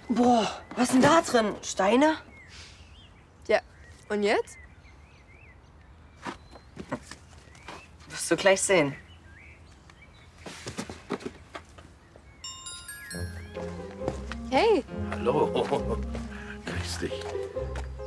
Boah, was ist denn da drin? Steine? Ja, und jetzt? Wirst du gleich sehen. Hey, Hallo. Grüß dich.